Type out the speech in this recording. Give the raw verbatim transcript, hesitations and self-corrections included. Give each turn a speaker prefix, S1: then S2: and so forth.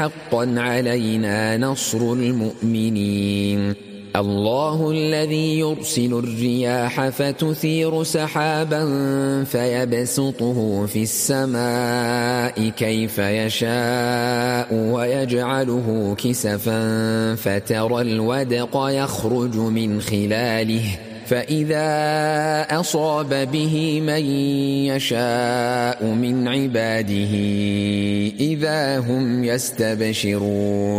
S1: حقا علينا نصر المؤمنين الله الذي يرسل الرياح فتثير سحابا فيبسطه في السماء كيف يشاء ويجعله كسفا فترى الودق يخرج من خلاله فإذا أصاب به من يشاء من عباده إذا هم يستبشرون